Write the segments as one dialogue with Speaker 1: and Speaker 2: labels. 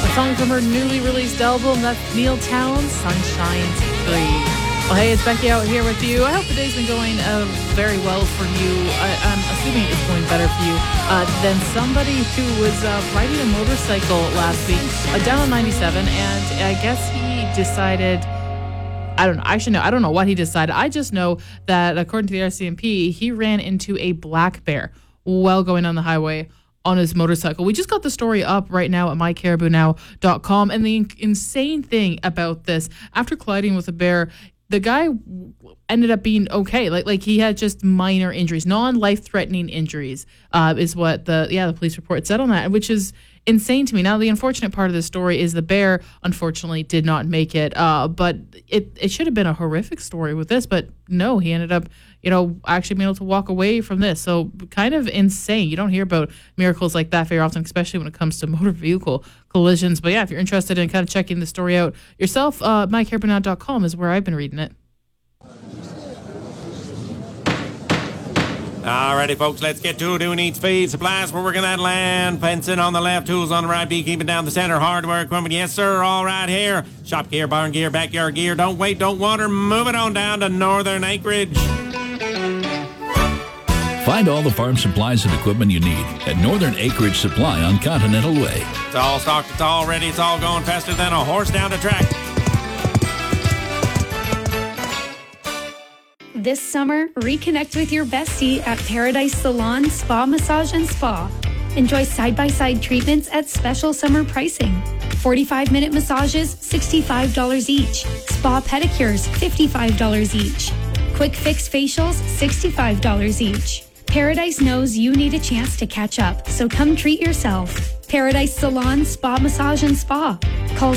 Speaker 1: Song from her newly released album, that's Neil Towns, Sunshine's Free. Well, hey, it's Becky out here with you. I hope the day's been going very well for you. I'm assuming it's going better for you than somebody who was riding a motorcycle last week down on 97, and I guess he decided... I don't know. Actually, no, I don't know what he decided. I just know that according to the RCMP, he ran into a black bear while going on the highway on his motorcycle. We just got the story up right now at mycaribounow.com. And the insane thing about this, after colliding with a bear, the guy ended up being okay. Like he had just minor injuries, non-life-threatening injuries, is what the police report said on that, which is insane to me. Now, the unfortunate part of the story is the bear, unfortunately, did not make it. But it should have been a horrific story with this, but no, he ended up, actually being able to walk away from this. So kind of insane. You don't hear about miracles like that very often, especially when it comes to motor vehicle collisions. But yeah, if you're interested in kind of checking the story out yourself, mycaribounow.com is where I've been reading it.
Speaker 2: Alrighty, folks, let's get to it. Who needs feed? Supplies for working that land. Fencing on the left, tools on the right, beekeeping down the center, hardware equipment. Yes, sir, all right here. Shop gear, barn gear, backyard gear. Don't wait, don't wander. Move it on down to Northern Acreage.
Speaker 3: Find all the farm supplies and equipment you need at Northern Acreage Supply on Continental Way.
Speaker 2: It's all stocked, it's all ready, it's all going faster than a horse down the track.
Speaker 4: This summer, reconnect with your bestie at Paradise Salon Spa Massage and Spa. Enjoy side-by-side treatments at special summer pricing. 45-minute massages, $65 each. Spa pedicures, $55 each. Quick fix facials, $65 each. Paradise knows you need a chance to catch up, so come treat yourself. Paradise Salon Spa Massage and Spa. Call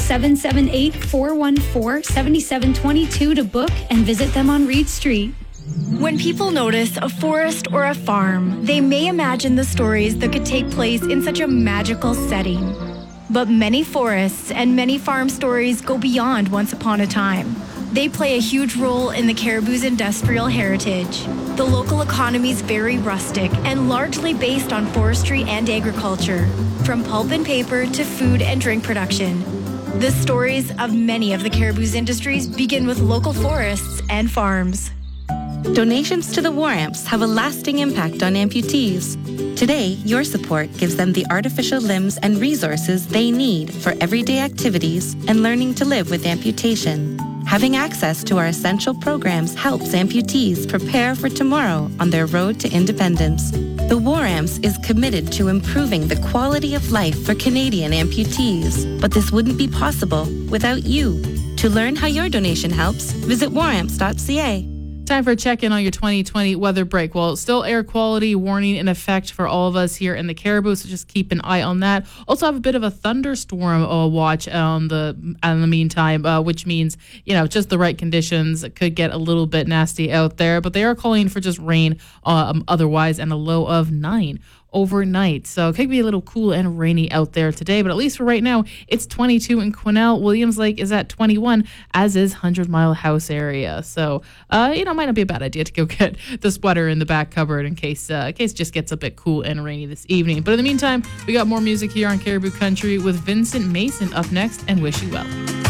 Speaker 4: 778-414-7722 to book and visit them on Reed Street.
Speaker 5: When people notice a forest or a farm, they may imagine the stories that could take place in such a magical setting. But many forests and many farm stories go beyond once upon a time. They play a huge role in the Caribou's industrial heritage. The local economy is very rustic and largely based on forestry and agriculture, from pulp and paper to food and drink production. The stories of many of the Caribou's industries begin with local forests and farms.
Speaker 6: Donations to the War Amps have a lasting impact on amputees. Today, your support gives them the artificial limbs and resources they need for everyday activities and learning to live with amputation. Having access to our essential programs helps amputees prepare for tomorrow on their road to independence. The War Amps is committed to improving the quality of life for Canadian amputees, but this wouldn't be possible without you. To learn how your donation helps, visit waramps.ca.
Speaker 1: Time for a check-in on your 2020 weather break. Well, still air quality warning in effect for all of us here in the Caribou, so just keep an eye on that. Also have a bit of a thunderstorm watch in the meantime, which means, just the right conditions. It could get a little bit nasty out there, but they are calling for just rain otherwise, and a low of 9 overnight. So it could be a little cool and rainy out there today, but at least for right now, it's 22 in Quesnel. Williams Lake is at 21, as is 100 Mile House area. So, might not be a bad idea to go get the sweater in the back cupboard in case it just gets a bit cool and rainy this evening. But in the meantime, we got more music here on Caribou Country with Vincent Mason up next, and Wish You Well.